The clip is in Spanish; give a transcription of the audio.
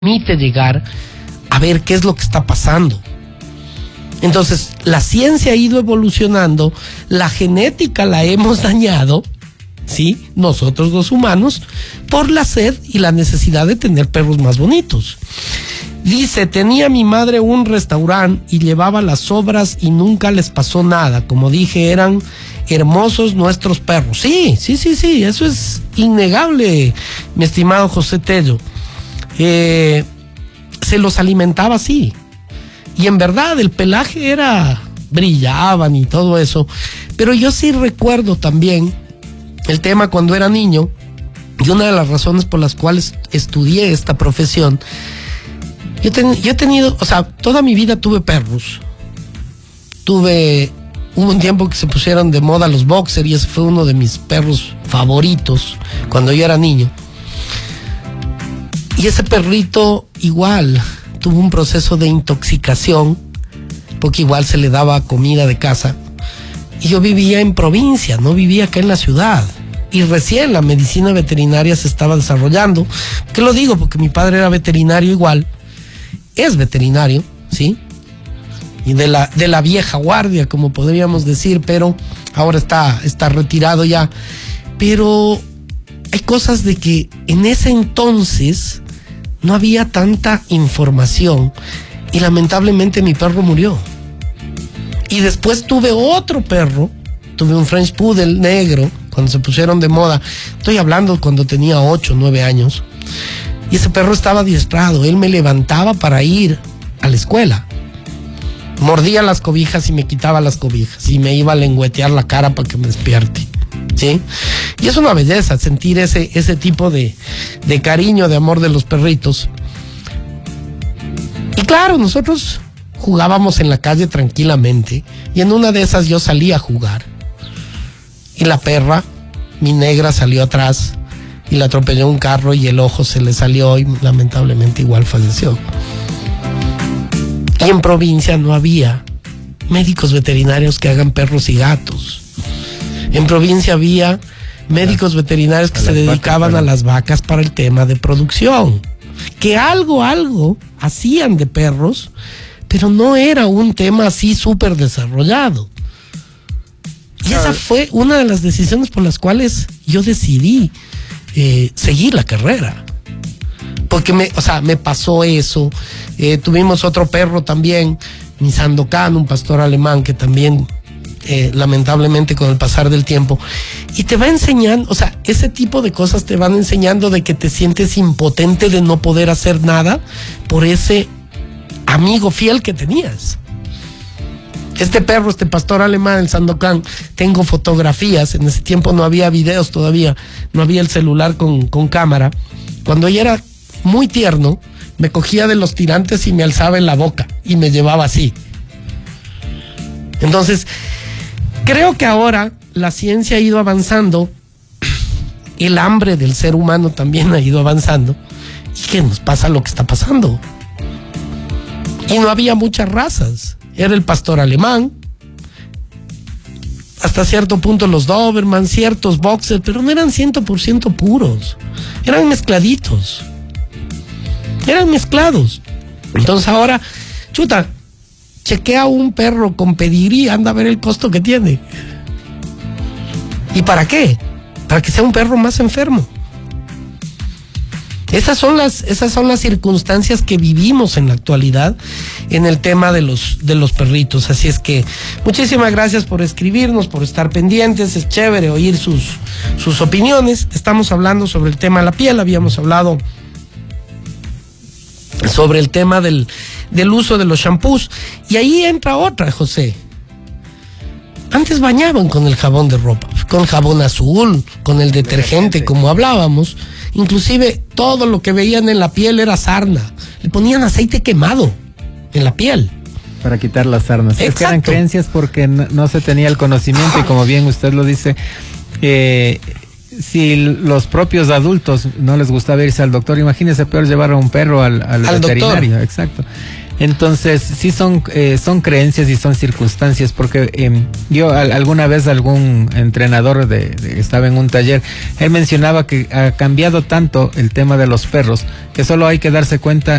permite llegar a ver qué es lo que está pasando. Entonces, la ciencia ha ido evolucionando, la genética la hemos dañado, ¿sí? Nosotros los humanos, por la sed y la necesidad de tener perros más bonitos. Dice, tenía mi madre un restaurante y llevaba las sobras y nunca les pasó nada. Como dije, eran hermosos nuestros perros. Sí, eso es innegable, mi estimado José Tello. Se los alimentaba así. Y en verdad el pelaje brillaban y todo eso. Pero yo sí recuerdo también el tema cuando era niño, y una de las razones por las cuales estudié esta profesión. Yo he tenido, toda mi vida tuve perros. Hubo un tiempo que se pusieron de moda los boxer y ese fue uno de mis perros favoritos cuando yo era niño. Y ese perrito igual tuvo un proceso de intoxicación, porque igual se le daba comida de casa. Y yo vivía en provincia, no vivía acá en la ciudad. Y recién la medicina veterinaria se estaba desarrollando. ¿Qué lo digo? Porque mi padre era veterinario igual. Es veterinario, ¿sí? Y de la vieja guardia, como podríamos decir, pero ahora está retirado ya. Pero hay cosas de que en ese entonces no había tanta información y lamentablemente mi perro murió. Y después tuve otro perro, tuve un French Poodle negro, cuando se pusieron de moda. Estoy hablando cuando tenía 8, 9 años. Y ese perro estaba adiestrado, él me levantaba para ir a la escuela. Mordía las cobijas y me quitaba las cobijas y me iba a lengüetear la cara para que me despierte, ¿sí? Y es una belleza sentir ese tipo de cariño, de amor de los perritos. Y claro, nosotros jugábamos en la calle tranquilamente y en una de esas yo salí a jugar. Y la perra, mi negra, salió atrás y la atropelló un carro y el ojo se le salió y lamentablemente igual falleció. Y en provincia no había médicos veterinarios que hagan perros y gatos. En provincia había médicos veterinarios que se dedicaban a las vacas para el tema de producción. Que algo hacían de perros, pero no era un tema así súper desarrollado. Y esa fue una de las decisiones por las cuales yo decidí seguir la carrera. Porque me pasó eso. Tuvimos otro perro también, mi Sandokan, un pastor alemán que también, lamentablemente con el pasar del tiempo, y te va enseñando, ese tipo de cosas te van enseñando de que te sientes impotente de no poder hacer nada por ese amigo fiel que tenías. Este perro, este pastor alemán, el Sandokan, tengo fotografías. En ese tiempo no había videos todavía, no había el celular con cámara. Cuando ella era muy tierno, me cogía de los tirantes y me alzaba en la boca y me llevaba así. Entonces, creo que ahora la ciencia ha ido avanzando, el hambre del ser humano también ha ido avanzando, y que nos pasa lo que está pasando. Y no había muchas razas. Era el pastor alemán, hasta cierto punto los Doberman, ciertos boxers, pero no eran 100% puros, eran mezcladitos, eran mezclados. Entonces ahora, chequea un perro con pedigrí, anda a ver el costo que tiene. ¿Y para qué? Para que sea un perro más enfermo. Esas son las circunstancias que vivimos en la actualidad en el tema de los perritos. Así es que muchísimas gracias por escribirnos, por estar pendientes. Es chévere oír sus opiniones. Estamos hablando sobre el tema de la piel. Habíamos hablado sobre el tema del uso de los shampoos. Y ahí entra otra, José. Antes bañaban con el jabón de ropa, con jabón azul, con el detergente, como hablábamos. Inclusive todo lo que veían en la piel era sarna. Le ponían aceite quemado en la piel. Para quitar las sarnas. Exacto. Es que eran creencias porque no se tenía el conocimiento y como bien usted lo dice, si los propios adultos no les gustaba irse al doctor, imagínese peor llevar a un perro al veterinario. Doctor. Exacto. Entonces, sí son creencias y son circunstancias, porque yo alguna vez algún entrenador estaba en un taller, él mencionaba que ha cambiado tanto el tema de los perros, que solo hay que darse cuenta